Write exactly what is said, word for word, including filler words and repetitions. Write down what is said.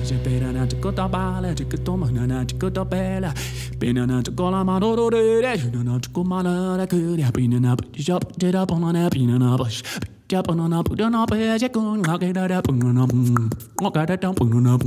je pera to kota bala to toma na to kota bela pena to kola madoro de na to komala la kuria pina shop did up on a pina bush Japan on a put on up a jackon, knock it out, put on up, knock it out, put on up.